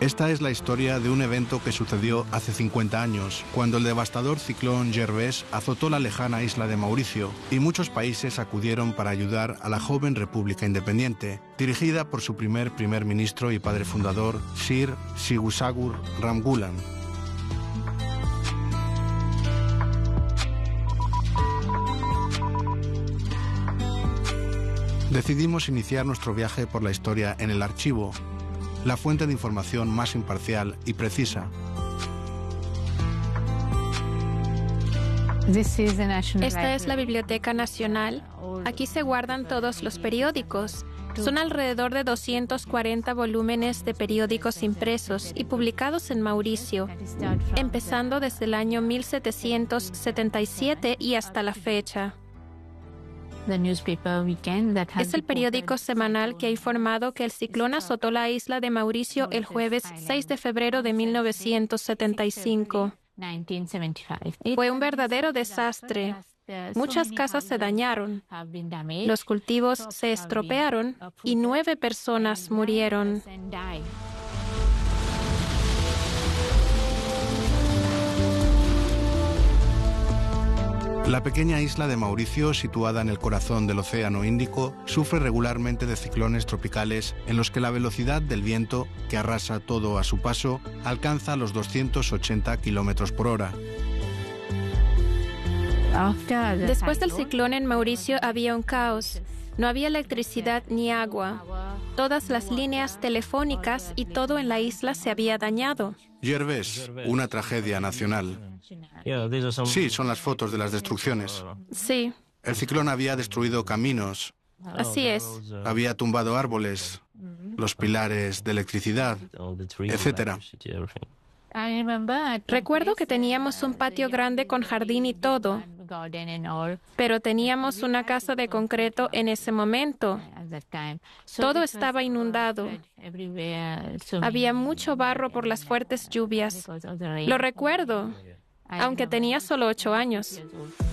Esta es la historia de un evento que sucedió hace 50 años, cuando el devastador ciclón Gervais azotó la lejana isla de Mauricio y muchos países acudieron para ayudar a la joven República Independiente, dirigida por su primer ministro y padre fundador, Sir Sigisagur Ramgoolam. Decidimos iniciar nuestro viaje por la historia en el archivo, la fuente de información más imparcial y precisa. Esta es la Biblioteca Nacional. Aquí se guardan todos los periódicos. Son alrededor de 240 volúmenes de periódicos impresos y publicados en Mauricio, empezando desde el año 1777 y hasta la fecha. Es el periódico semanal que ha informado que el ciclón azotó la isla de Mauricio el jueves 6 de febrero de 1975. Fue un verdadero desastre. Muchas casas se dañaron, los cultivos se estropearon y 9 personas murieron. La pequeña isla de Mauricio, situada en el corazón del Océano Índico, sufre regularmente de ciclones tropicales en los que la velocidad del viento, que arrasa todo a su paso, alcanza los 280 kilómetros por hora. Después del ciclón en Mauricio había un caos. No había electricidad ni agua. Todas las líneas telefónicas y todo en la isla se había dañado. Gervais, una tragedia nacional. Sí, son las fotos de las destrucciones. Sí. El ciclón había destruido caminos. Así es. Había tumbado árboles, los pilares de electricidad, etcétera. Recuerdo que teníamos un patio grande con jardín y todo, pero teníamos una casa de concreto en ese momento. Todo estaba inundado. Había mucho barro por las fuertes lluvias. Lo recuerdo, aunque tenía solo 8 años.